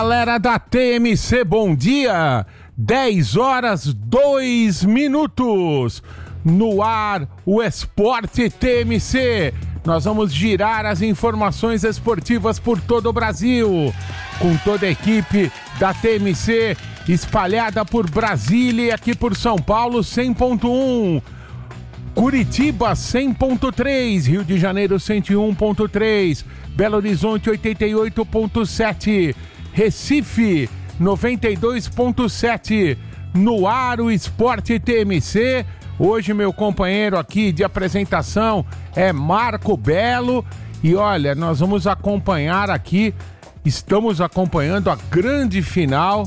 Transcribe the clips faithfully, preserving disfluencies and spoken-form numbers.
Galera da T M C, bom dia! dez horas, dois minutos. No ar, o Esporte T M C. Nós vamos girar as informações esportivas por todo o Brasil, com toda a equipe da T M C espalhada por Brasília e aqui por São Paulo, cem ponto um. Curitiba, cem ponto três. Rio de Janeiro, cento e um ponto três. Belo Horizonte, oitenta e oito ponto sete. Recife, noventa e dois ponto sete. No ar, o Esporte T M C. Hoje meu companheiro aqui de apresentação é Marco Belo. E olha, nós vamos acompanhar aqui, estamos acompanhando a grande final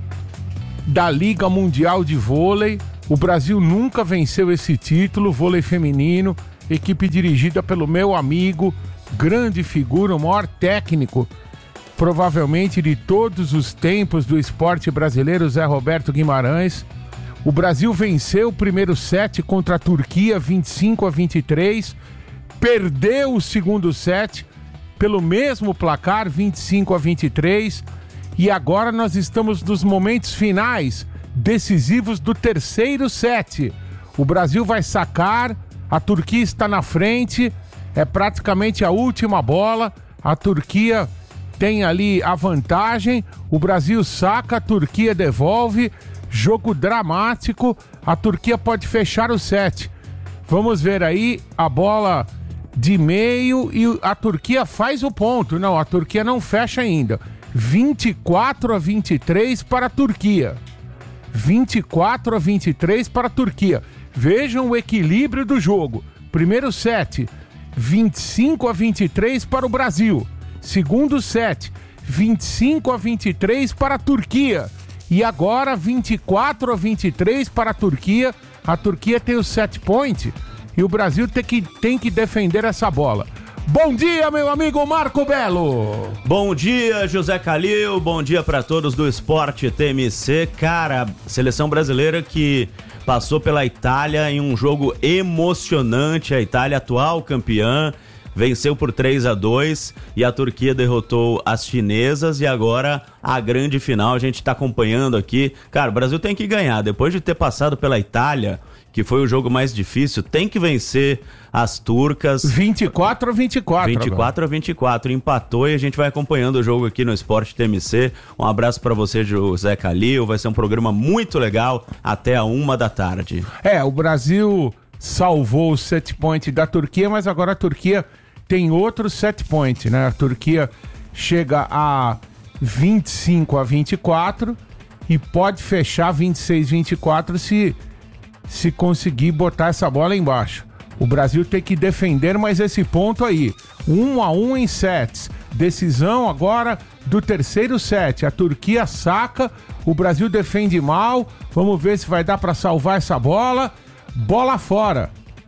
da Liga Mundial de Vôlei. O Brasil nunca venceu esse título, vôlei feminino, equipe dirigida pelo meu amigo, grande figura, o maior técnico provavelmente de todos os tempos do esporte brasileiro, Zé Roberto Guimarães. O Brasil venceu o primeiro set contra a Turquia, vinte e cinco a vinte e três, perdeu o segundo set pelo mesmo placar, vinte e cinco a vinte e três, e agora nós estamos nos momentos finais, decisivos do terceiro set. O Brasil vai sacar, a Turquia está na frente, é praticamente a última bola, a Turquia tem ali a vantagem, o Brasil saca, a Turquia devolve, jogo dramático, a Turquia pode fechar o set. Vamos ver aí a bola de meio e a Turquia faz o ponto. Não, a Turquia não fecha ainda. vinte e quatro a vinte e três para a Turquia. vinte e quatro a vinte e três para a Turquia. Vejam o equilíbrio do jogo. Primeiro set, vinte e cinco a vinte e três para o Brasil. Segundo set, vinte e cinco a vinte e três para a Turquia. E agora vinte e quatro a vinte e três para a Turquia. A Turquia tem o set point e o Brasil tem que, tem que defender essa bola. Bom dia, meu amigo Marco Belo. Bom dia, José Calil. Bom dia para todos do Esporte T M C. Cara, seleção brasileira que passou pela Itália em um jogo emocionante. A Itália, atual campeã, venceu por três a dois e a Turquia derrotou as chinesas e agora a grande final a gente tá acompanhando aqui. Cara, o Brasil tem que ganhar. Depois de ter passado pela Itália, que foi o jogo mais difícil, tem que vencer as turcas. vinte e quatro a vinte e quatro. vinte e quatro a vinte e quatro, empatou e a gente vai acompanhando o jogo aqui no Esporte T M C. Um abraço pra você, José Calil. Vai ser um programa muito legal até a uma da tarde. É, o Brasil salvou o set point da Turquia, mas agora a Turquia tem outro set point, né? A Turquia chega a vinte e cinco a vinte e quatro e pode fechar vinte e seis a vinte e quatro se, se conseguir botar essa bola embaixo. O Brasil tem que defender mais esse ponto aí. Um a um em sets. Decisão agora do terceiro set. A Turquia saca, o Brasil defende mal. Vamos ver se vai dar para salvar essa bola. Bola fora.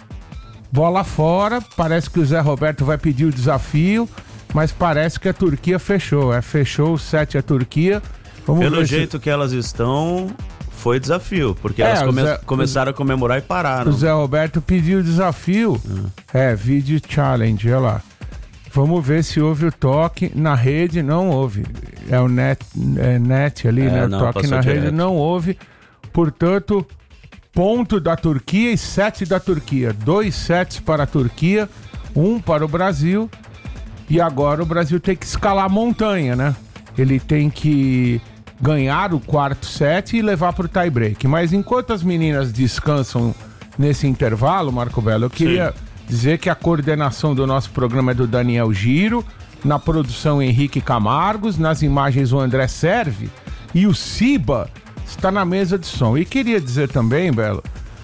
Bola fora, parece que o Zé Roberto vai pedir o desafio, mas parece que a Turquia fechou, é, fechou o set a Turquia. Vamos Pelo ver jeito se... que elas estão, foi desafio, porque é, elas come... Zé... começaram a comemorar e pararam. O Zé Roberto pediu o desafio, hum. é, video challenge, olha lá. Vamos ver se houve o toque na rede, não houve. É o net, é net ali, é, né? O toque na direto. Rede não houve, portanto... Ponto da Turquia e sete da Turquia. Dois sets para a Turquia, um para o Brasil. E agora o Brasil tem que escalar a montanha, né? Ele tem que ganhar o quarto set e levar para o tie break. Mas enquanto as meninas descansam nesse intervalo, Marco Belo, eu queria Sim. dizer que a coordenação do nosso programa é do Daniel Giro, na produção Henrique Camargos, nas imagens o André Serve e o Ciba está na mesa de som. E queria dizer também, Belo,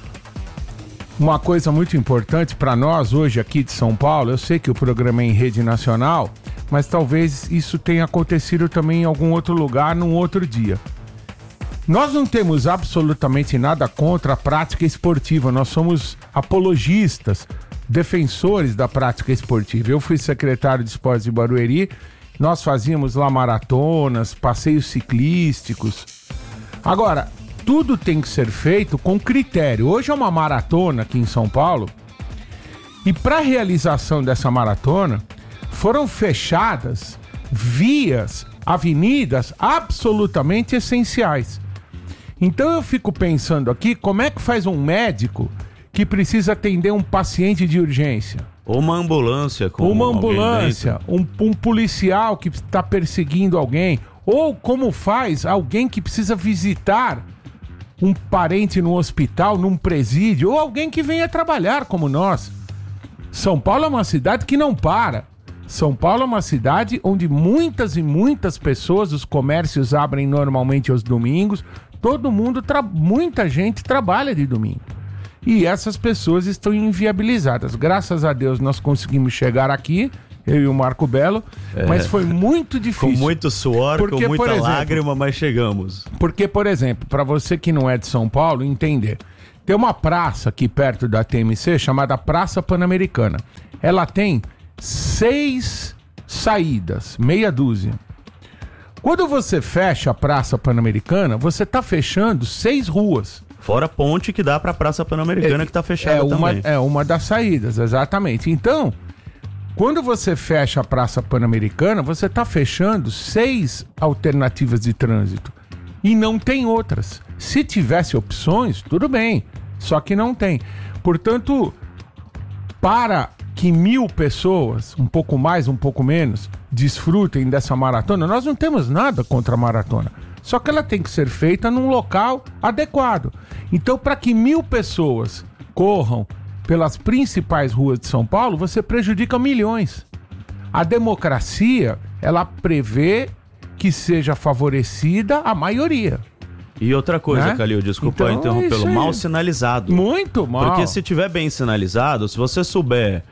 uma coisa muito importante para nós hoje aqui de São Paulo. Eu sei que o programa é em rede nacional, mas talvez isso tenha acontecido também em algum outro lugar, num outro dia. Nós não temos absolutamente nada contra a prática esportiva. Nós somos apologistas, defensores da prática esportiva. Eu fui secretário de esportes de Barueri, nós fazíamos lá maratonas, passeios ciclísticos. Agora, tudo tem que ser feito com critério. Hoje é uma maratona aqui em São Paulo e para a realização dessa maratona foram fechadas vias avenidas absolutamente essenciais. Então eu fico pensando aqui, como é que faz um médico que precisa atender um paciente de urgência? Ou uma ambulância com Uma ambulância, um, um policial que está perseguindo alguém. Ou como faz alguém que precisa visitar um parente no hospital, num presídio, ou alguém que venha trabalhar como nós. São Paulo é uma cidade que não para. São Paulo é uma cidade onde muitas e muitas pessoas, os comércios abrem normalmente aos domingos, todo mundo, tra- muita gente trabalha de domingo. E essas pessoas estão inviabilizadas. Graças a Deus nós conseguimos chegar aqui, eu e o Marco Belo, é. mas foi muito difícil. Com muito suor, porque, com muita exemplo, lágrima, mas chegamos. Porque, por exemplo, para você que não é de São Paulo, entender, tem uma praça aqui perto da T M C chamada Praça Pan-Americana. Ela tem seis saídas, meia dúzia. Quando você fecha a Praça Pan-Americana, você está fechando seis ruas. Fora a ponte que dá para a Praça Pan-Americana, é, que está fechada é uma, também. É uma das saídas, exatamente. Então, quando você fecha a Praça Pan-Americana, você está fechando seis alternativas de trânsito. E não tem outras. Se tivesse opções, tudo bem. Só que não tem. Portanto, para que mil pessoas, um pouco mais, um pouco menos, desfrutem dessa maratona, nós não temos nada contra a maratona. Só que ela tem que ser feita num local adequado. Então, para que mil pessoas corram pelas principais ruas de São Paulo, você prejudica milhões. A democracia, ela prevê que seja favorecida a maioria. E outra coisa, né? Calil, desculpa então, interrompê-lo, mal sinalizado. Muito mal. Porque se tiver bem sinalizado, se você souber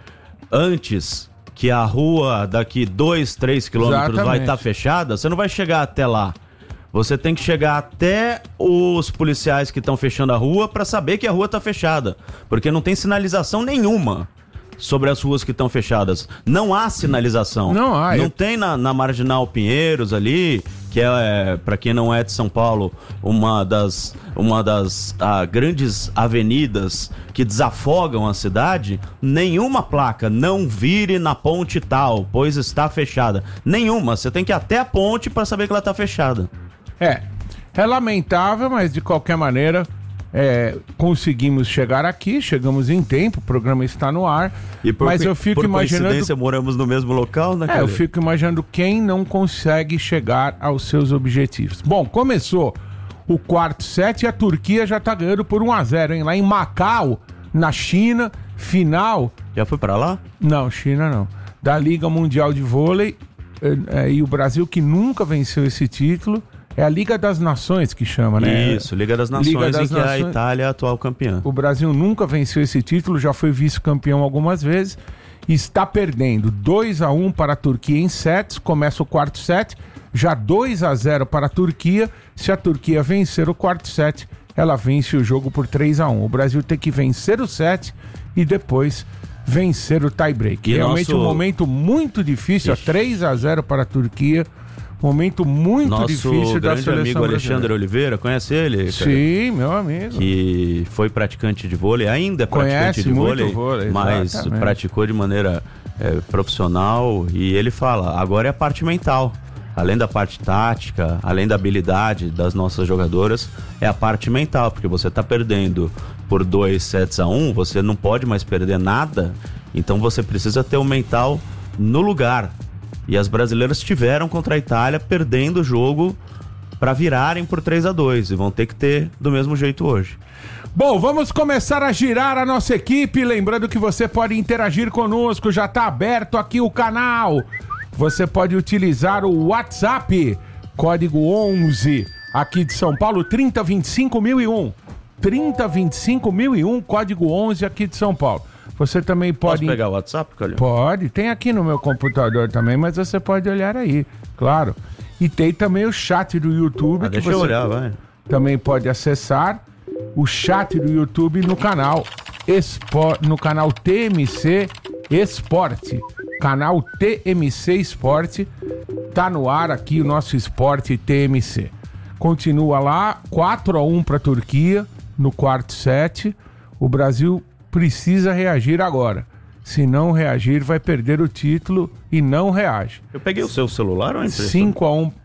antes que a rua daqui dois, três quilômetros Exatamente. vai estar tá fechada, você não vai chegar até lá. Você tem que chegar até os policiais que estão fechando a rua para saber que a rua está fechada. Porque não tem sinalização nenhuma sobre as ruas que estão fechadas. Não há sinalização. Não há. Não eu... tem na, na Marginal Pinheiros ali, que é, é para quem não é de São Paulo, uma das, uma das ah, grandes avenidas que desafogam a cidade. Nenhuma placa, não vire na ponte tal, pois está fechada. Nenhuma. Você tem que ir até a ponte para saber que ela está fechada. É, é lamentável, mas de qualquer maneira é, conseguimos chegar aqui, chegamos em tempo, o programa está no ar, e por, mas eu fico por imaginando... coincidência moramos no mesmo local, né, cara? É, eu fico imaginando quem não consegue chegar aos seus objetivos. Bom, começou o quarto set e a Turquia já tá ganhando por um a zero, hein? Lá em Macau, na China, final... Já foi pra lá? Não, China não. Da Liga Mundial de Vôlei, é, é, e o Brasil que nunca venceu esse título... É a Liga das Nações que chama, né? Isso, Liga das Nações, Liga das em que Nações. A Itália é a atual campeã. O Brasil nunca venceu esse título, já foi vice-campeão algumas vezes. Está perdendo dois a um para a Turquia em sets, começa o quarto set, já dois a zero para a Turquia. Se a Turquia vencer o quarto set, ela vence o jogo por três a um. O Brasil tem que vencer o set e depois vencer o tie-break. Realmente nosso... um momento muito difícil, três a zero para a Turquia. Momento muito Nosso difícil da seleção brasileira. Nosso grande amigo Alexandre Oliveira, conhece ele? Cara? Sim, meu amigo. Que foi praticante de vôlei, ainda é praticante conhece de vôlei, muito vôlei, mas exatamente. praticou de maneira é, profissional. E ele fala, agora é a parte mental. Além da parte tática, além da habilidade das nossas jogadoras, é a parte mental, porque você está perdendo por dois sets a um, você não pode mais perder nada, então você precisa ter o mental no lugar. E as brasileiras estiveram contra a Itália perdendo o jogo para virarem por três a dois e vão ter que ter do mesmo jeito hoje. Bom, vamos começar a girar a nossa equipe, lembrando que você pode interagir conosco, já está aberto aqui o canal. Você pode utilizar o WhatsApp, código onze, aqui de São Paulo, trinta vinte e cinco mil e um. trinta vinte e cinco mil e um, código onze aqui de São Paulo. Você também pode... Posso pegar o WhatsApp, Calil? Pode, tem aqui no meu computador também, mas você pode olhar aí, claro. E tem também o chat do YouTube, ah, que deixa você eu olhar, vai. também pode acessar o chat do YouTube no canal, Expo... no canal T M C Esporte. Canal T M C Esporte, tá no ar aqui o nosso Esporte T M C. Continua lá, quatro a um para a Turquia no quarto set. O Brasil precisa reagir agora. Se não reagir, vai perder o título e não reage. Eu peguei o seu celular ou entrei? cinco a um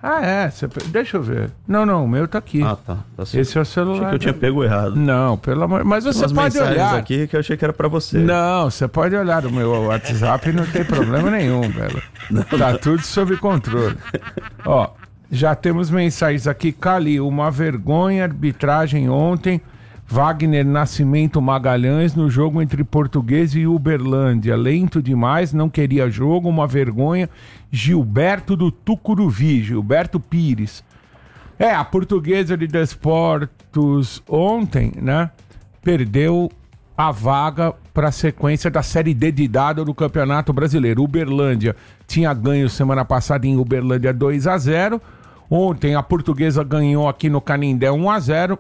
Ah, é. Cê... Deixa eu ver. Não, não, o meu tá aqui. Ah, tá. tá Esse é o celular. Achei que eu tinha pego errado. Não, pelo amor... Mas você Umas pode olhar. aqui que eu achei que era pra você. Não, você pode olhar o meu WhatsApp e não tem problema nenhum, velho. Não, tá não. Tudo sob controle. Ó, já temos mensagens aqui. Calil, uma vergonha, arbitragem ontem. Wagner Nascimento Magalhães no jogo entre Português e Uberlândia. Lento demais, não queria jogo, uma vergonha. Gilberto do Tucuruvi, Gilberto Pires. É, a Portuguesa de Desportos ontem, né, perdeu a vaga para a sequência da Série D de dado do Campeonato Brasileiro. Uberlândia tinha ganho semana passada em Uberlândia dois a zero. Ontem a Portuguesa ganhou aqui no Canindé um a zero.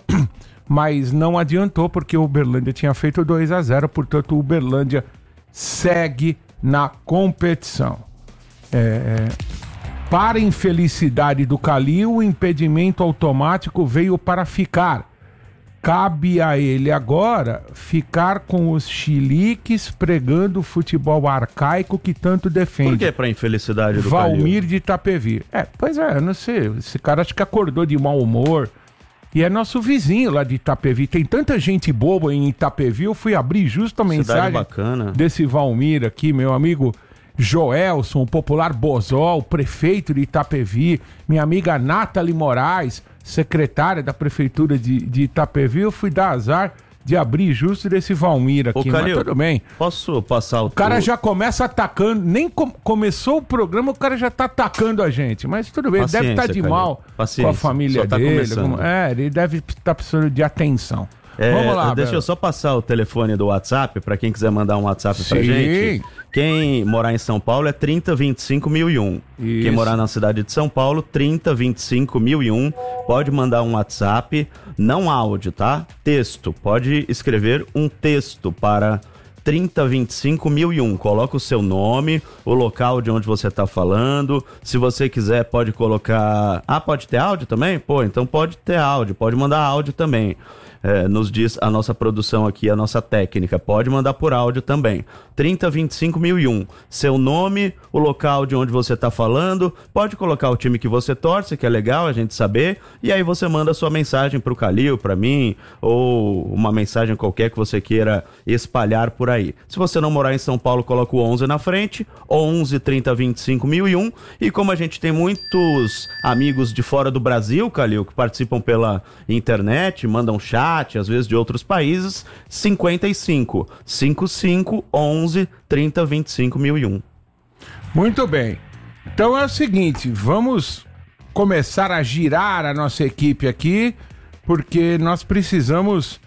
Mas não adiantou porque o Uberlândia tinha feito dois a zero, portanto o Uberlândia segue na competição. É... Para a infelicidade do Calil, o impedimento automático veio para ficar. Cabe a ele agora ficar com os chiliques pregando o futebol arcaico que tanto defende. Por que para a infelicidade do Valmir Calil? de Itapevi. É, pois é, eu não sei, esse cara acho que acordou de mau humor. E é nosso vizinho lá de Itapevi. Tem tanta gente boba em Itapevi. Eu fui abrir justo a mensagem bacana. desse Valmir aqui, meu amigo Joelson, o popular Bozol, prefeito de Itapevi. Minha amiga Nathalie Moraes, secretária da prefeitura de, de Itapevi. Eu fui dar azar de abrir justo desse Valmir aqui. Ô, Calil, mas tudo bem. Posso passar o... O cara já começa atacando, nem com, começou o programa, o cara já tá atacando a gente. Mas tudo bem, Paciência, ele deve estar de Calil. mal Paciência. com a família Só tá dele. começando. Alguma, é, ele deve estar precisando de atenção. É, Vamos lá, deixa Belo. eu só passar o telefone do WhatsApp para quem quiser mandar um WhatsApp pra Sim. gente. Quem morar em São Paulo é trinta, vinte e cinco, mil e um. Isso. Quem morar na cidade de São Paulo, trinta, vinte e cinco, mil e um. Pode mandar um WhatsApp, não áudio, tá? Texto. Pode escrever um texto para trinta, vinte e cinco, mil e um. Coloca o seu nome, o local de onde você tá falando. Se você quiser, pode colocar... Ah, pode ter áudio também? Pô, então pode ter áudio. Pode mandar áudio também. É, nos diz a nossa produção aqui, a nossa técnica. Pode mandar por áudio também. trinta, vinte e cinco, mil e um. Seu nome, o local de onde você está falando. Pode colocar o time que você torce, que é legal a gente saber. E aí você manda a sua mensagem pro Calil, pra mim, ou uma mensagem qualquer que você queira espalhar por aí. Se você não morar em São Paulo, coloca o onze na frente. onze, trinta, vinte e cinco, mil e um. E como a gente tem muitos amigos de fora do Brasil, Calil, que participam pela internet, mandam chat, às vezes de outros países, cinquenta e cinco, cinquenta e cinco, onze, trinta, vinte e cinco, mil e um. Muito bem. Então é o seguinte, vamos começar a girar a nossa equipe aqui, porque nós precisamos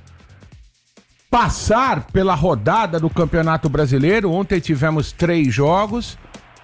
passar pela rodada do Campeonato Brasileiro. Ontem tivemos três jogos.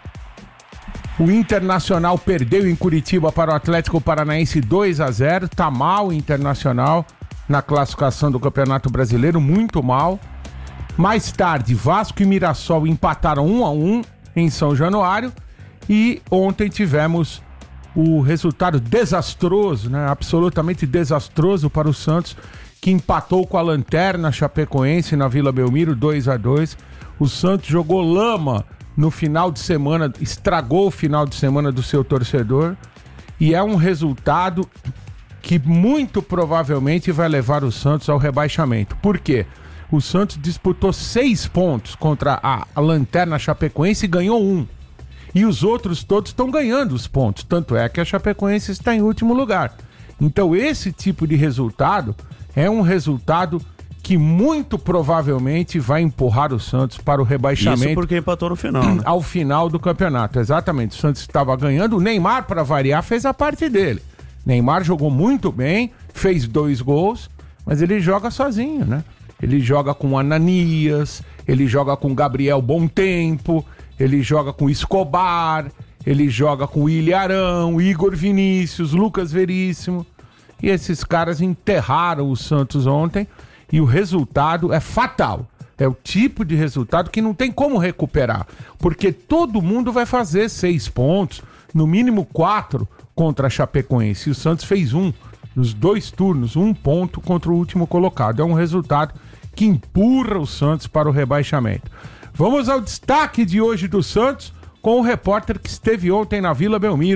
O Internacional perdeu em Curitiba para o Atlético Paranaense dois a zero. Tá mal o Internacional na classificação do Campeonato Brasileiro, muito mal. Mais tarde, Vasco e Mirassol empataram um a um em São Januário. E ontem tivemos o resultado desastroso, né? Absolutamente desastroso para o Santos, que empatou com a Lanterna Chapecoense na Vila Belmiro, dois a dois. O Santos jogou lama no final de semana, estragou o final de semana do seu torcedor. E é um resultado que muito provavelmente vai levar o Santos ao rebaixamento. Por quê? O Santos disputou seis pontos contra a, a Lanterna Chapecoense e ganhou um. E os outros todos estão ganhando os pontos. Tanto é que a Chapecoense está em último lugar. Então esse tipo de resultado é um resultado que muito provavelmente vai empurrar o Santos para o rebaixamento. Isso porque empatou no final, né? Ao final do campeonato, exatamente. O Santos estava ganhando, o Neymar, para variar, fez a parte dele. Neymar jogou muito bem, fez dois gols, mas ele joga sozinho, né? Ele joga com Ananias, ele joga com Gabriel Bom Tempo, ele joga com Escobar, ele joga com Ilharão, Igor Vinícius, Lucas Veríssimo. E esses caras enterraram o Santos ontem e o resultado é fatal. É o tipo de resultado que não tem como recuperar, porque todo mundo vai fazer seis pontos, no mínimo quatro, contra a Chapecoense. E o Santos fez um nos dois turnos, um ponto contra o último colocado. É um resultado que empurra o Santos para o rebaixamento. Vamos ao destaque de hoje do Santos com o repórter que esteve ontem na Vila Belmiro,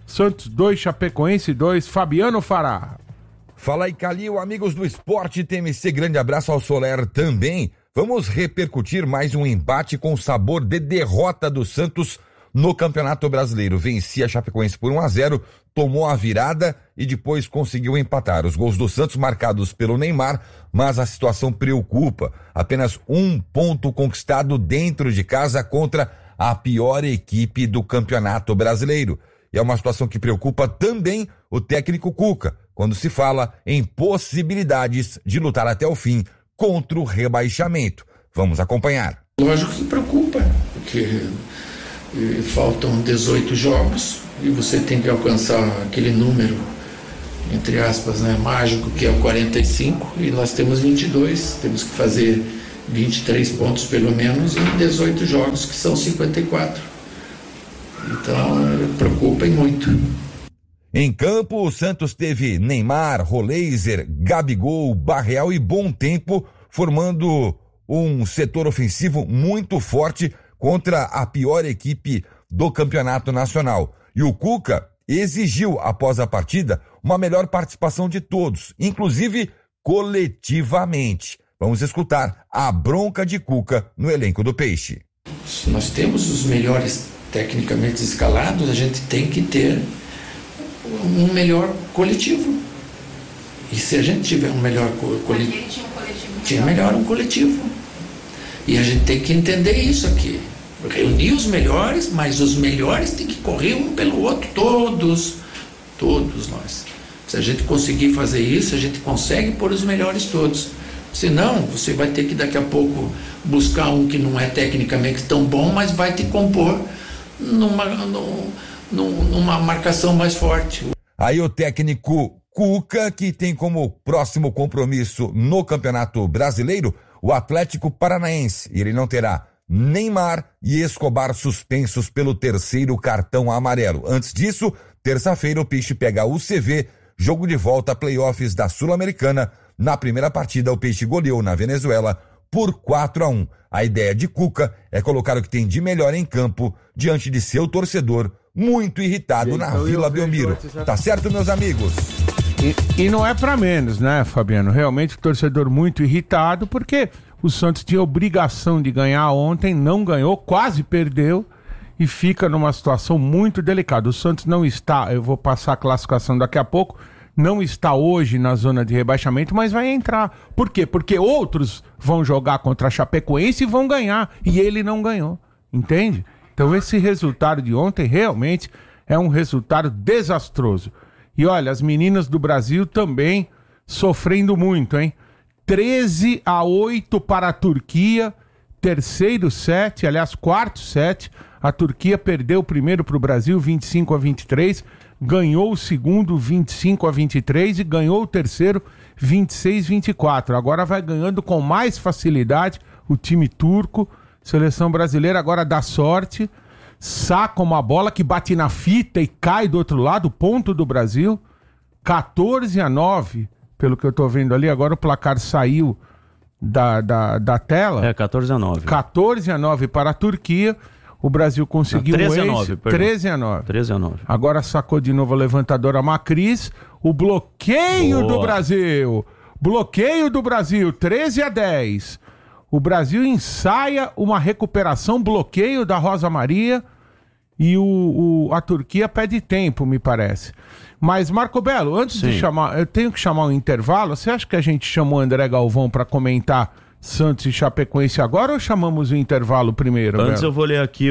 Santos dois, Chapecoense dois, Fabiano Fará. Fala aí, Calil, amigos do Esporte T M C, grande abraço ao Soler também. Vamos repercutir mais um empate com sabor de derrota do Santos no Campeonato Brasileiro. Vencia a Chapecoense por um a zero, tomou a virada e depois conseguiu empatar. Os gols do Santos marcados pelo Neymar, mas a situação preocupa. Apenas um ponto conquistado dentro de casa contra a pior equipe do Campeonato Brasileiro. E é uma situação que preocupa também o técnico Cuca, quando se fala em possibilidades de lutar até o fim contra o rebaixamento. Vamos acompanhar. Lógico que preocupa, porque eh, faltam dezoito jogos e você tem que alcançar aquele número, entre aspas, né, mágico, que é o quarenta e cinco, e nós temos vinte e dois, temos que fazer vinte e três pontos pelo menos em dezoito jogos, que são cinquenta e quatro. Então, preocupa muito. Em campo, o Santos teve Neymar, Roleiser, Gabigol, Barreal e Bom Tempo, formando um setor ofensivo muito forte contra a pior equipe do Campeonato Nacional. E o Cuca exigiu, após a partida, uma melhor participação de todos, inclusive coletivamente. Vamos escutar a bronca de Cuca no elenco do Peixe. Se nós temos os melhores tecnicamente escalados, a gente tem que ter um melhor coletivo. E se a gente tiver um melhor co- coletivo, tinha, um coletivo tinha melhor um coletivo. E a gente tem que entender isso aqui. Reunir os melhores, mas os melhores tem que correr um pelo outro, todos, todos nós. Se a gente conseguir fazer isso, a gente consegue pôr os melhores todos. Senão, você vai ter que daqui a pouco buscar um que não é tecnicamente tão bom, mas vai te compor numa, numa, numa marcação mais forte. Aí o técnico Cuca, que tem como próximo compromisso no Campeonato Brasileiro o Atlético Paranaense. E ele não terá Neymar e Escobar suspensos pelo terceiro cartão amarelo. Antes disso, terça-feira o Peixe pega a U C V, jogo de volta a playoffs da Sul-Americana. Na primeira partida, o Peixe goleou na Venezuela por quatro a um. A ideia de Cuca é colocar o que tem de melhor em campo diante de seu torcedor, muito irritado então, na Vila Belmiro. Tá certo, meus amigos? E, e não é pra menos, né, Fabiano? Realmente o torcedor muito irritado, porque o Santos tinha obrigação de ganhar ontem, não ganhou, quase perdeu e fica numa situação muito delicada. O Santos não está, eu vou passar a classificação daqui a pouco, não está hoje na zona de rebaixamento, mas vai entrar. Por quê? Porque outros vão jogar contra a Chapecoense e vão ganhar, e ele não ganhou, entende? Então esse resultado de ontem realmente é um resultado desastroso. E olha, as meninas do Brasil também sofrendo muito, hein? treze a oito para a Turquia, terceiro set, aliás, quarto set. A Turquia perdeu o primeiro para o Brasil, vinte e cinco a vinte e três, ganhou o segundo, vinte e cinco a vinte e três, e ganhou o terceiro, vinte e seis a vinte e quatro. Agora vai ganhando com mais facilidade o time turco. Seleção brasileira agora dá sorte, saca uma bola que bate na fita e cai do outro lado, ponto do Brasil, quatorze a nove, pelo que eu tô vendo ali. Agora o placar saiu da, da, da tela. É, quatorze a nove. quatorze a nove para a Turquia. O Brasil conseguiu Não, treze um a ace, nove, perdão. treze a nove. treze a nove. Agora sacou de novo a levantadora Macris. O bloqueio Boa. do Brasil. Bloqueio do Brasil, treze a dez. O Brasil ensaia uma recuperação, bloqueio da Rosa Maria. E o, o, a Turquia pede tempo, me parece. Mas, Marco Belo, antes Sim. de chamar, eu tenho que chamar um intervalo. Você acha que a gente chamou o André Galvão para comentar Santos e Chapecoense agora, ou chamamos o intervalo primeiro, Antes Belo? eu vou ler aqui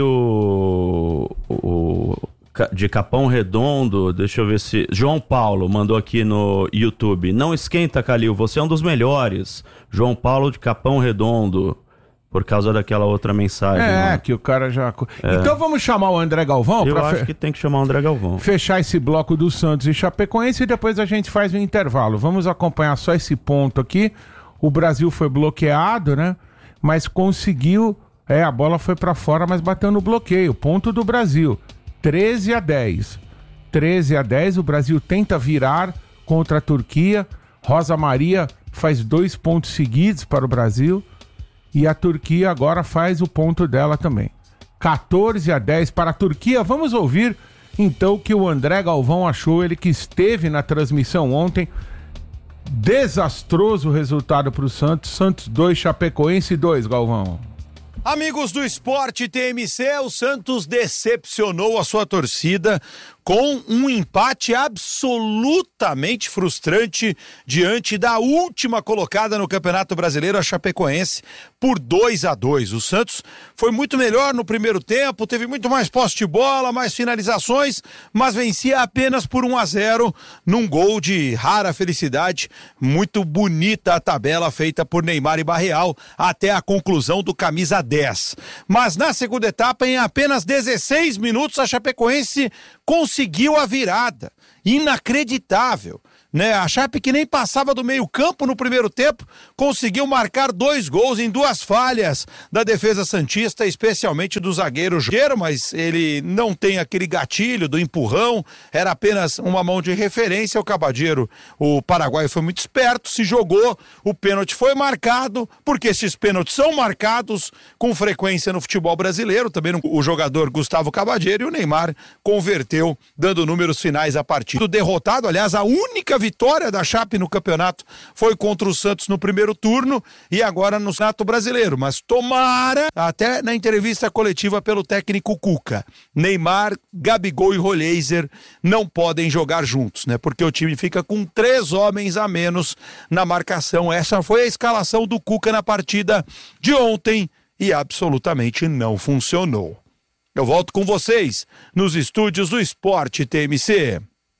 o, o de Capão Redondo, deixa eu ver se... João Paulo mandou aqui no YouTube. Não esquenta, Calil, você é um dos melhores. João Paulo de Capão Redondo. Por causa daquela outra mensagem. É, né? que o cara já... É. Então vamos chamar o André Galvão? Eu pra acho fe... que tem que chamar o André Galvão. Fechar esse bloco do Santos e Chapecoense e depois a gente faz um intervalo. Vamos acompanhar só esse ponto aqui. O Brasil foi bloqueado, né? Mas conseguiu... É, a bola foi pra fora, mas bateu no bloqueio. Ponto do Brasil. treze a dez. treze a dez, o Brasil tenta virar contra a Turquia. Rosa Maria faz dois pontos seguidos para o Brasil. E a Turquia agora faz o ponto dela também. quatorze a dez para a Turquia. Vamos ouvir Então o que o André Galvão achou, ele que esteve na transmissão ontem, desastroso resultado para o Santos. Santos dois, Chapecoense dois, Galvão. Amigos do Esporte T M C, o Santos decepcionou a sua torcida com um empate absolutamente frustrante diante da última colocada no Campeonato Brasileiro, a Chapecoense, por dois a dois. O Santos foi muito melhor no primeiro tempo, teve muito mais posse de bola, mais finalizações, mas vencia apenas por um a zero num gol de rara felicidade. Muito bonita a tabela feita por Neymar e Barreal até a conclusão do camisa dez. Mas na segunda etapa, em apenas dezesseis minutos, a Chapecoense conseguiu a virada. Inacreditável, né? A Chape, que nem passava do meio campo no primeiro tempo, conseguiu marcar dois gols em duas falhas da defesa santista, especialmente do zagueiro Jairo, mas ele não tem aquele gatilho do empurrão, era apenas uma mão de referência. O Cabadeiro, o paraguaio, foi muito esperto, se jogou, o pênalti foi marcado, porque esses pênaltis são marcados com frequência no futebol brasileiro, também o jogador Gustavo Cabadeiro, e o Neymar converteu, dando números finais à partida. Derrotado, aliás, a única vitória da Chape no campeonato foi contra o Santos no primeiro turno e agora no Campeonato Brasileiro, mas tomara, até na entrevista coletiva pelo técnico Cuca, Neymar, Gabigol e Roleiser não podem jogar juntos, né? Porque o time fica com três homens a menos na marcação. Essa foi a escalação do Cuca na partida de ontem e absolutamente não funcionou. Eu volto com vocês nos estúdios do Esporte T M C.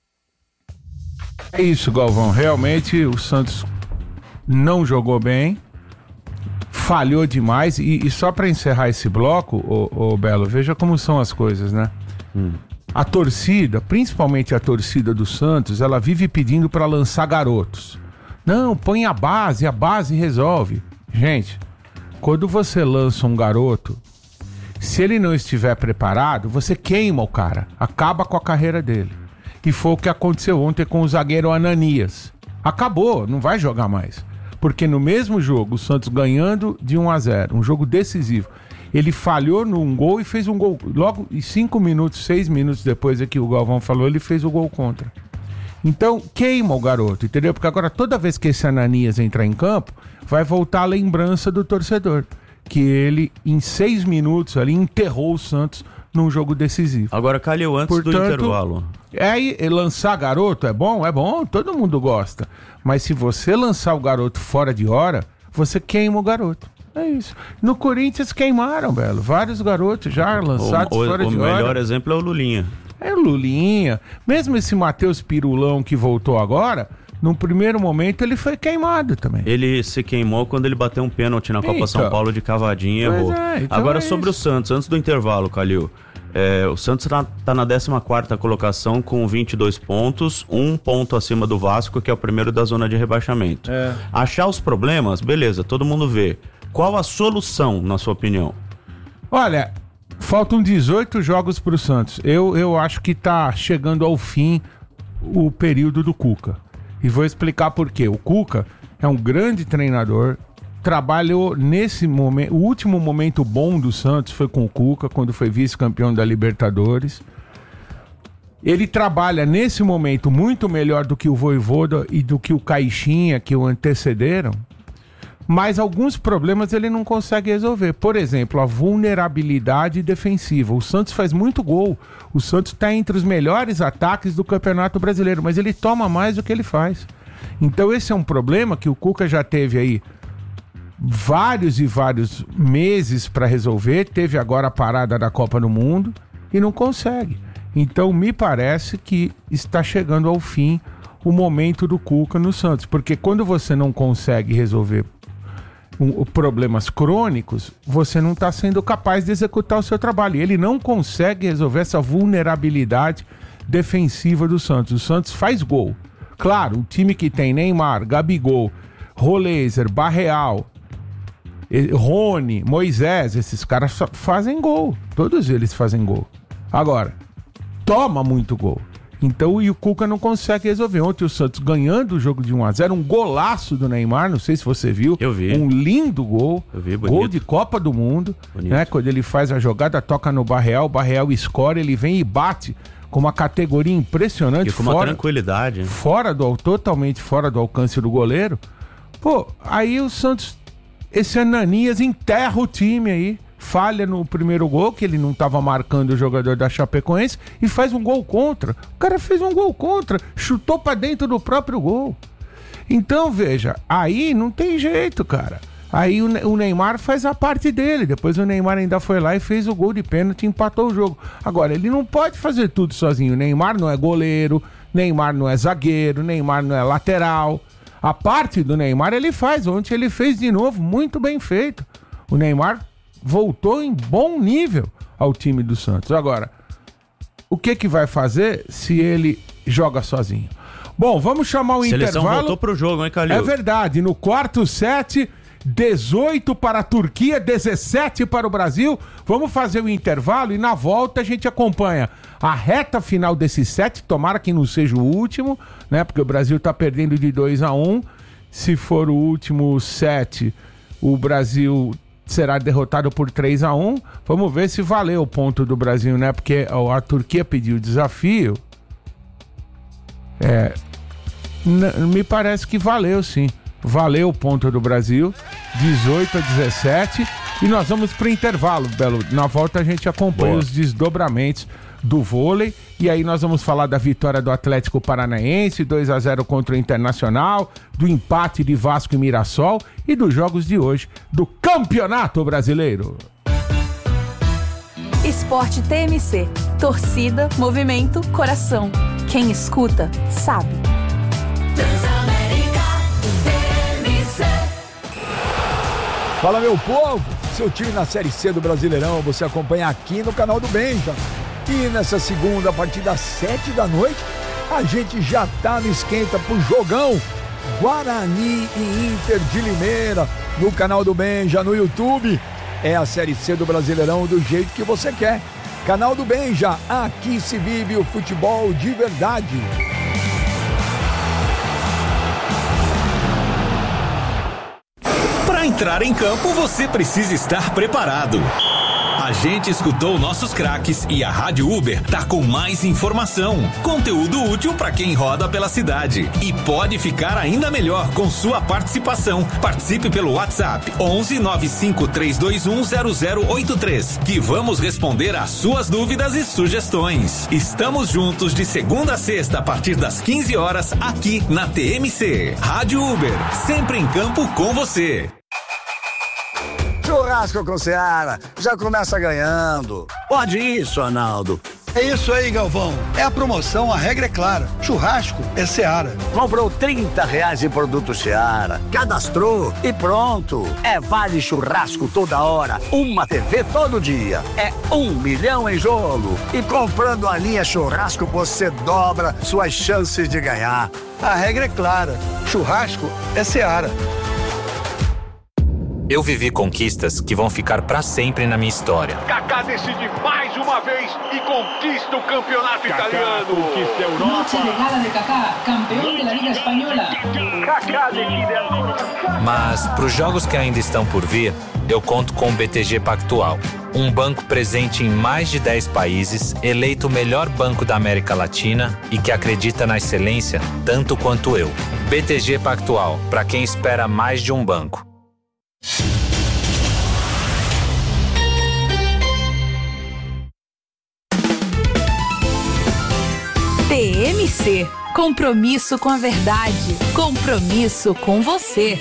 É isso, Galvão. Realmente o Santos não jogou bem, falhou demais. E, e só para encerrar esse bloco, ô, ô Belo, veja como são as coisas, né? Hum. A torcida, principalmente a torcida do Santos, ela vive pedindo para lançar garotos. Não, põe a base, a base resolve. Gente, quando você lança um garoto, se ele não estiver preparado, você queima o cara, acaba com a carreira dele. E foi o que aconteceu ontem com o zagueiro Ananias. Acabou, não vai jogar mais. Porque no mesmo jogo, o Santos ganhando de um a zero, um jogo decisivo, ele falhou num gol e fez um gol. Logo, em cinco minutos, seis minutos depois é que o Galvão falou, ele fez o gol contra. Então, queima o garoto, entendeu? Porque agora, toda vez que esse Ananias entrar em campo, vai voltar a lembrança do torcedor. Que ele, em seis minutos, ali, enterrou o Santos num jogo decisivo. Agora, Calil, antes Portanto, do intervalo. É, lançar garoto é bom? É bom, todo mundo gosta. Mas se você lançar o garoto fora de hora, você queima o garoto. É isso. No Corinthians queimaram, Belo. Vários garotos já lançados o, o, fora o de hora. O melhor exemplo é o Lulinha. É o Lulinha. Mesmo esse Matheus Pirulão que voltou agora, no primeiro momento ele foi queimado também. Ele se queimou quando ele bateu um pênalti na Copa então, São Paulo de cavadinha e errou. É, então agora é sobre isso. O Santos, antes do intervalo, Calil. É, o Santos tá, tá na décima quarta colocação com vinte e dois pontos, um ponto acima do Vasco, que é o primeiro da zona de rebaixamento. É. Achar os problemas, beleza, todo mundo vê. Qual a solução, na sua opinião? Olha, faltam dezoito jogos pro Santos. Eu, eu acho que tá chegando ao fim o período do Cuca. E vou explicar por quê. O Cuca é um grande treinador, trabalhou nesse momento, o último momento bom do Santos foi com o Cuca, quando foi vice-campeão da Libertadores. Ele trabalha nesse momento muito melhor do que o Vojvoda e do que o Caixinha, que o antecederam, mas alguns problemas ele não consegue resolver. Por exemplo, a vulnerabilidade defensiva. O Santos faz muito gol. O Santos está entre os melhores ataques do Campeonato Brasileiro, mas ele toma mais do que ele faz. Então esse é um problema que o Cuca já teve aí vários e vários meses para resolver. Teve agora a parada da Copa do Mundo e não consegue. Então me parece que está chegando ao fim o momento do Cuca no Santos, porque quando você não consegue resolver Um, problemas crônicos, você não está sendo capaz de executar o seu trabalho. Ele não consegue resolver essa vulnerabilidade defensiva do Santos. O Santos faz gol. Claro, o time que tem Neymar, Gabigol, Roleiser, Barreal, Rony, Moisés, esses caras fazem gol. Todos eles fazem gol. Agora, toma muito gol. Então, e o Cuca não consegue resolver. Ontem o Santos ganhando o jogo de um a zero, um golaço do Neymar, não sei se você viu. Eu vi. Um lindo gol. Eu vi, bonito. Gol de Copa do Mundo. Né? Quando ele faz a jogada, toca no Barreal, o Barreal escora, ele vem e bate com uma categoria impressionante. E com uma fora, tranquilidade. Fora do, totalmente fora do alcance do goleiro. Pô, aí o Santos, esse Ananias enterra o time aí. Falha no primeiro gol, que ele não estava marcando o jogador da Chapecoense, e faz um gol contra. O cara fez um gol contra, chutou pra dentro do próprio gol. Então, veja, aí não tem jeito, cara. Aí o, o Neymar faz a parte dele, depois o Neymar ainda foi lá e fez o gol de pênalti e empatou o jogo. Agora, ele não pode fazer tudo sozinho. O Neymar não é goleiro, Neymar não é zagueiro, Neymar não é lateral. A parte do Neymar ele faz, ontem ele fez de novo, muito bem feito. O Neymar voltou em bom nível ao time do Santos. Agora, o que que vai fazer se ele joga sozinho? Bom, vamos chamar o Seleção intervalo. Seleção voltou pro jogo, hein, Calil? É verdade, no quarto set, dezoito para a Turquia, dezessete para o Brasil. Vamos fazer o intervalo e na volta a gente acompanha a reta final desse set, tomara que não seja o último, né? Porque o Brasil tá perdendo de dois a um. Se for o último set, o Brasil será derrotado por três a um. Vamos ver se valeu o ponto do Brasil, né? Porque a Turquia pediu o desafio. É, n- me parece que valeu, sim. Valeu o ponto do Brasil, dezoito a dezessete. E nós vamos para o intervalo, Belo. Na volta a gente acompanha Boa. os desdobramentos do vôlei. E aí nós vamos falar da vitória do Atlético Paranaense, dois a zero contra o Internacional, do empate de Vasco e Mirassol e dos jogos de hoje do Campeonato Brasileiro. Esporte T M C. Torcida, movimento, coração. Quem escuta, sabe. Transamérica T M C. Fala, meu povo! Seu time na Série C do Brasileirão você acompanha aqui no canal do Benja. E nessa segunda, a partir das sete da noite, a gente já tá no esquenta pro jogão Guarani e Inter de Limeira, no canal do Benja, no YouTube. É a Série C do Brasileirão do jeito que você quer. Canal do Benja, aqui se vive o futebol de verdade. Para entrar em campo, você precisa estar preparado. A gente escutou nossos craques e a Rádio Uber tá com mais informação, conteúdo útil para quem roda pela cidade. E pode ficar ainda melhor com sua participação. Participe pelo WhatsApp onze nove cinco três dois um zero zero oito três, que vamos responder às suas dúvidas e sugestões. Estamos juntos de segunda a sexta a partir das quinze horas aqui na T M C. Rádio Uber, sempre em campo com você. Churrasco com Seara, já começa ganhando. Pode isso, Arnaldo. É isso aí, Galvão. É a promoção, a regra é clara. Churrasco é Seara. Comprou trinta reais em produto Seara, cadastrou e pronto. É vale churrasco toda hora, uma T V todo dia. É um milhão em jogo. E comprando a linha churrasco, você dobra suas chances de ganhar. A regra é clara. Churrasco é Seara. Eu vivi conquistas que vão ficar pra sempre na minha história. Kaká decide mais uma vez e conquista o campeonato Kaká italiano. Conquista a Europa. Noche de gala de Kaká, campeão da Liga Espanhola. Kaká decide a... Mas pros jogos que ainda estão por vir, eu conto com o B T G Pactual. Um banco presente em mais de dez países, eleito o melhor banco da América Latina e que acredita na excelência tanto quanto eu. B T G Pactual, pra quem espera mais de um banco. T M C. Compromisso com a verdade. Compromisso com você.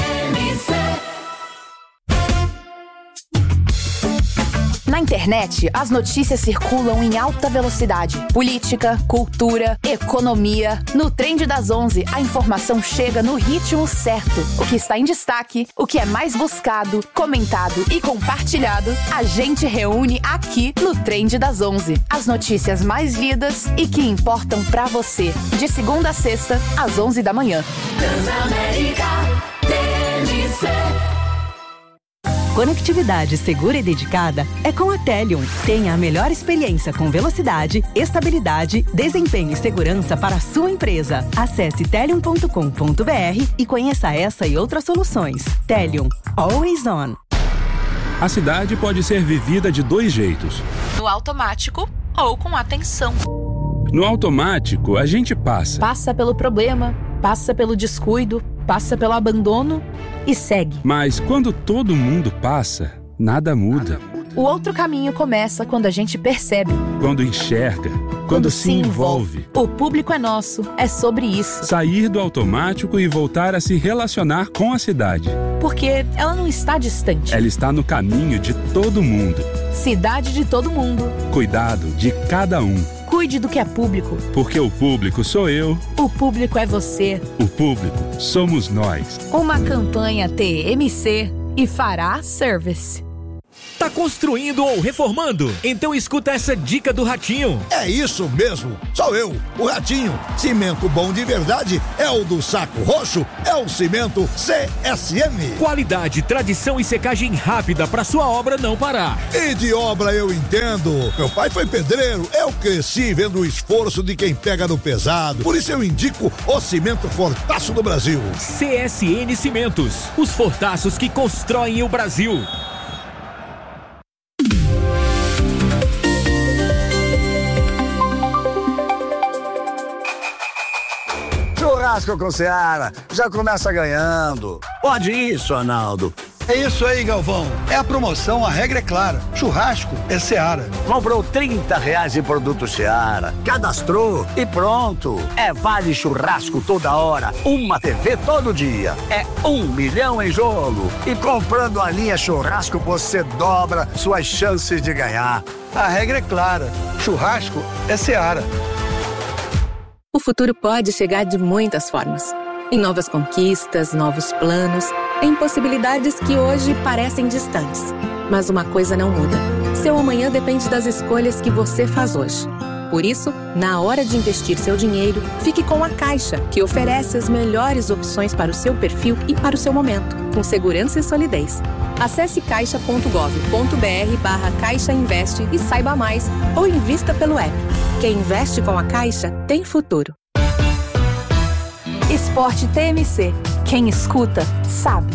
Na internet, as notícias circulam em alta velocidade. Política, cultura, economia. No Trend das onze, a informação chega no ritmo certo. O que está em destaque, o que é mais buscado, comentado e compartilhado, a gente reúne aqui no Trend das onze. As notícias mais lidas e que importam pra você. De segunda a sexta, às onze da manhã. Transamérica T M C. Conectividade segura e dedicada é com a Telium. Tenha a melhor experiência com velocidade, estabilidade, desempenho e segurança para a sua empresa. Acesse telium ponto com ponto b r e conheça essa e outras soluções. Telium. Always on. A cidade pode ser vivida de dois jeitos. No automático ou com atenção. No automático, a gente passa. Passa pelo problema, passa pelo descuido, passa pelo abandono e segue. Mas quando todo mundo passa, nada muda. O outro caminho começa quando a gente percebe. Quando enxerga. Quando, Quando se envolve. O público é nosso, é sobre isso. Sair do automático e voltar a se relacionar com a cidade. Porque ela não está distante. Ela está no caminho de todo mundo. Cidade de todo mundo. Cuidado de cada um. Cuide do que é público. Porque o público sou eu. O público é você. O público somos nós. Uma campanha T M C e Fará Service. Tá construindo ou reformando? Então escuta essa dica do Ratinho. É isso mesmo, sou eu, o Ratinho. Cimento bom de verdade é o do Saco Roxo, é o cimento C S M. Qualidade, tradição e secagem rápida pra sua obra não parar. E de obra eu entendo. Meu pai foi pedreiro, eu cresci vendo o esforço de quem pega no pesado. Por isso eu indico o cimento Fortaço do Brasil. C S N Cimentos, os fortaços que constroem o Brasil. Churrasco com Seara, já começa ganhando. Pode isso, Arnaldo. É isso aí, Galvão. É a promoção, a regra é clara. Churrasco é Seara. Comprou trinta reais em produto Seara, cadastrou e pronto. É vale churrasco toda hora, uma T V todo dia. É um milhão em jogo. E comprando a linha churrasco, você dobra suas chances de ganhar. A regra é clara. Churrasco é Seara. O futuro pode chegar de muitas formas. Em novas conquistas, novos planos, em possibilidades que hoje parecem distantes. Mas uma coisa não muda. Seu amanhã depende das escolhas que você faz hoje. Por isso, na hora de investir seu dinheiro, fique com a Caixa, que oferece as melhores opções para o seu perfil e para o seu momento, com segurança e solidez. Acesse caixa ponto gov ponto br barra Caixa Investe e saiba mais, ou invista pelo app. Quem investe com a Caixa tem futuro. Esporte T M C. Quem escuta, sabe.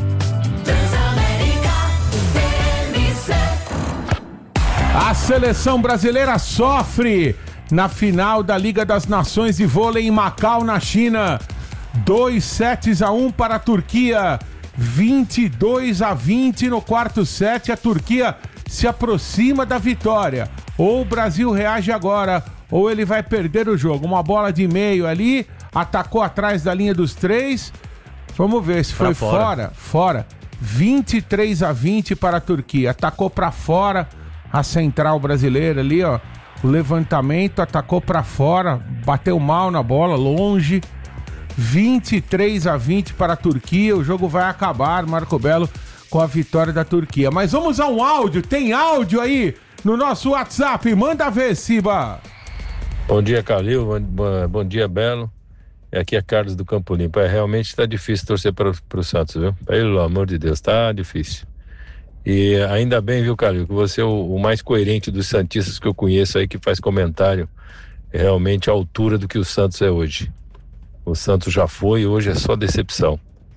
A seleção brasileira sofre na final da Liga das Nações de Vôlei em Macau, na China. Dois sets a um para a Turquia. vinte e dois a vinte no quarto set. A Turquia se aproxima da vitória. Ou o Brasil reage agora, ou ele vai perder o jogo. Uma bola de meio ali, atacou atrás da linha dos três. Vamos ver se foi fora. fora. Fora. vinte e três a vinte para a Turquia. Atacou para fora a central brasileira ali, ó. O levantamento, atacou para fora, bateu mal na bola, longe. vinte e três a vinte para a Turquia. O jogo vai acabar, Marco Belo, com a vitória da Turquia. Mas vamos a um áudio. Tem áudio aí no nosso WhatsApp. Manda ver, Siba. Bom dia, Calil. Bom, bom dia, Belo. Aqui é Carlos do Campo Limpo. É, realmente está difícil torcer para o Santos, viu? Pelo amor de Deus, tá difícil. E ainda bem, viu, Calil, que você é o, o mais coerente dos santistas que eu conheço aí, que faz comentário realmente à altura do que o Santos é hoje. O Santos já foi, hoje é só decepção.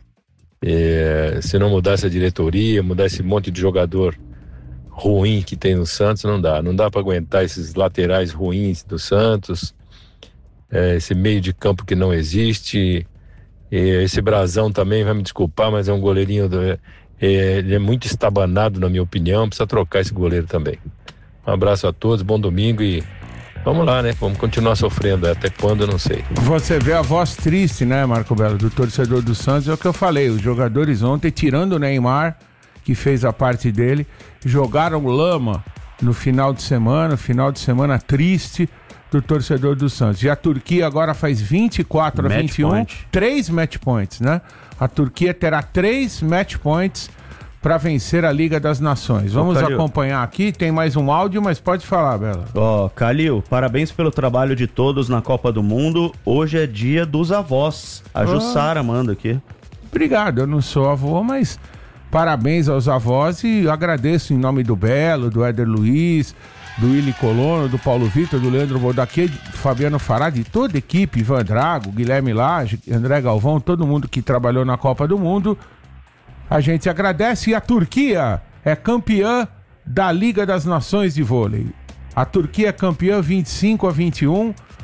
É, se não mudar essa diretoria, mudar esse monte de jogador ruim que tem no Santos, não dá. Não dá para aguentar esses laterais ruins do Santos, é, esse meio de campo que não existe. É, esse Brazão também, vai me desculpar, mas é um goleirinho... Do, é, ele é muito estabanado, na minha opinião. Precisa trocar esse goleiro também. Um abraço a todos, bom domingo e vamos lá, né? Vamos continuar sofrendo. Até quando, eu não sei. Você vê a voz triste, né, Marco Belo, do torcedor do Santos. É o que eu falei. Os jogadores ontem, tirando o Neymar, que fez a parte dele, jogaram lama no final de semana. Final de semana triste do torcedor do Santos. E a Turquia agora faz vinte e quatro a vinte e um. Point. Três match points, né? A Turquia terá três match points para vencer a Liga das Nações. Vamos Ô, acompanhar aqui, tem mais um áudio, mas pode falar, Bela. Ó, oh, Calil, parabéns pelo trabalho de todos na Copa do Mundo. Hoje é dia dos avós. A Jussara oh. manda aqui. Obrigado, eu não sou avô, mas parabéns aos avós e agradeço em nome do Belo, do Éder Luiz, do Willi Colono, do Paulo Vitor, do Leandro Bodaquê, do Fabiano Fará, de toda a equipe, Ivan Drago, Guilherme Lage, André Galvão, todo mundo que trabalhou na Copa do Mundo. A gente agradece e a Turquia é campeã da Liga das Nações de Vôlei. A Turquia é campeã vinte e cinco a vinte e um.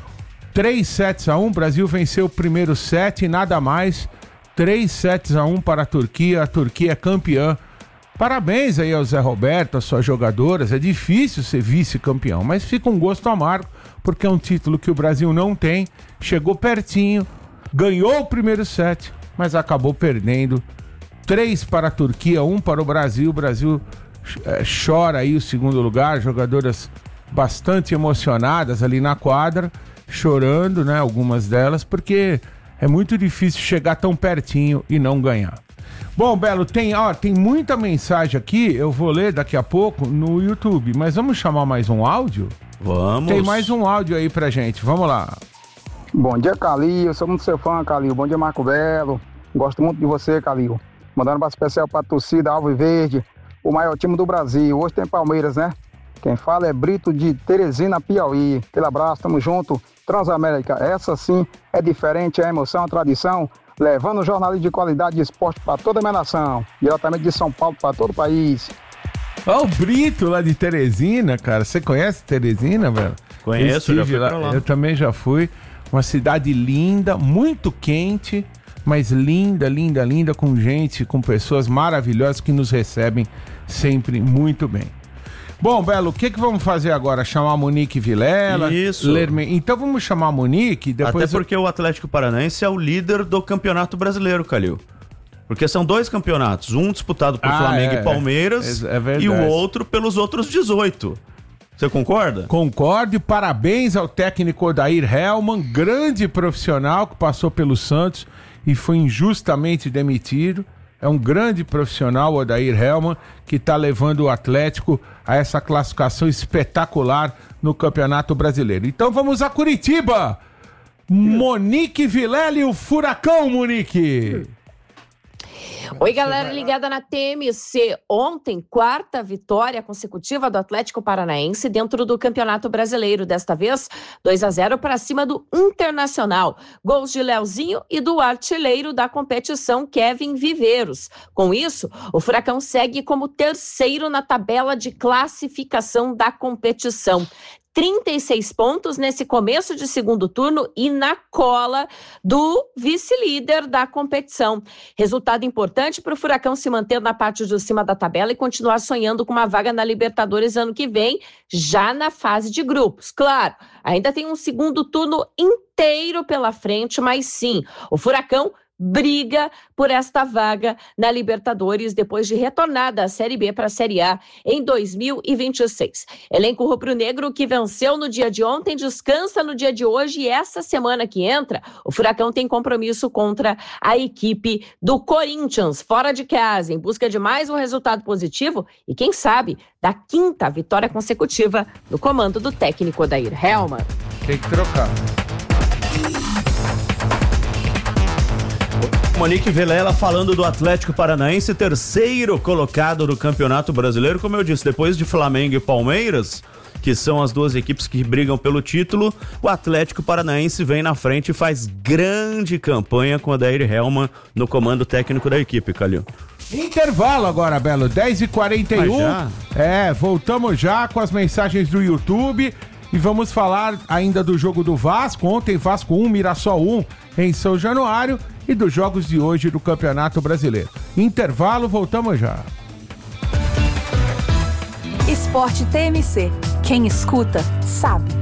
três sets a um, o Brasil venceu o primeiro set e nada mais. três sets a um para a Turquia, a Turquia é campeã. Parabéns aí ao Zé Roberto, às suas jogadoras. É difícil ser vice-campeão, mas fica um gosto amargo, porque é um título que o Brasil não tem. Chegou pertinho, ganhou o primeiro set, mas acabou perdendo. Três para a Turquia, um para o Brasil. O Brasil é, chora aí o segundo lugar, jogadoras bastante emocionadas ali na quadra, chorando, né, algumas delas, porque é muito difícil chegar tão pertinho e não ganhar. Bom, Belo, tem, ó, tem muita mensagem aqui, eu vou ler daqui a pouco no YouTube, mas vamos chamar mais um áudio? Vamos. Tem mais um áudio aí pra gente, vamos lá. Bom dia, Calil, eu sou muito seu fã, Calil. Bom dia, Marco Belo, gosto muito de você, Calil. Mandando um abraço especial pra torcida Alviverde, o maior time do Brasil. Hoje tem Palmeiras, né? Quem fala é Brito de Teresina, Piauí. Aquele abraço, tamo junto. Transamérica, essa sim é diferente, é emoção, a tradição, levando o jornalismo de qualidade de esporte para toda a minha nação, diretamente de São Paulo para todo o país. Ó, o Brito lá de Teresina, cara. Você conhece Teresina, velho? Conheço, já fui lá. pra lá. Eu também já fui. Uma cidade linda, muito quente, mas linda, linda, linda, com gente, com pessoas maravilhosas que nos recebem sempre muito bem. Bom, Belo, o que que vamos fazer agora? Chamar a Monique Vilela? Isso. Lerme... Então vamos chamar a Monique, depois... Até porque eu... o Atlético Paranaense é o líder do Campeonato Brasileiro, Calil. Porque são dois campeonatos, um disputado por ah, Flamengo é, e Palmeiras, é, é e o outro pelos outros dezoito. Você concorda? Concordo, e parabéns ao técnico Odair Hellmann, grande profissional que passou pelo Santos e foi injustamente demitido. É um grande profissional, o Odair Hellmann, que está levando o Atlético a essa classificação espetacular no Campeonato Brasileiro. Então vamos a Curitiba. Monique Vilela e o Furacão, Monique. Oi, galera ligada na T M C. Ontem, quarta vitória consecutiva do Atlético Paranaense dentro do Campeonato Brasileiro. Desta vez, dois a zero para cima do Internacional. Gols de Leozinho e do artilheiro da competição, Kevin Viveiros. Com isso, o Furacão segue como terceiro na tabela de classificação da competição. trinta e seis pontos nesse começo de segundo turno e na cola do vice-líder da competição. Resultado importante para o Furacão se manter na parte de cima da tabela e continuar sonhando com uma vaga na Libertadores ano que vem, já na fase de grupos. Claro, ainda tem um segundo turno inteiro pela frente, mas sim, o Furacão briga por esta vaga na Libertadores depois de retornar da Série B para a Série A em dois mil e vinte e seis. Elenco rubro-negro que venceu no dia de ontem, descansa no dia de hoje e essa semana que entra, o Furacão tem compromisso contra a equipe do Corinthians, fora de casa, em busca de mais um resultado positivo e, quem sabe, da quinta vitória consecutiva no comando do técnico Odair Hellmann. Tem que trocar. Monique Vilela falando do Atlético Paranaense, terceiro colocado no Campeonato Brasileiro. Como eu disse, depois de Flamengo e Palmeiras, que são as duas equipes que brigam pelo título, o Atlético Paranaense vem na frente e faz grande campanha com o Odair Hellmann no comando técnico da equipe, Calil. Intervalo agora, Belo, dez e quarenta e um. É, voltamos já com as mensagens do YouTube e vamos falar ainda do jogo do Vasco. Ontem Vasco um, Mirassol um em São Januário e dos jogos de hoje do Campeonato Brasileiro. Intervalo, voltamos já. Esporte T M C. Quem escuta, sabe.